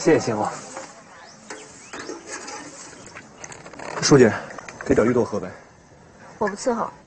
谢谢谢我。 书记，给点绿豆喝呗。 我不伺候。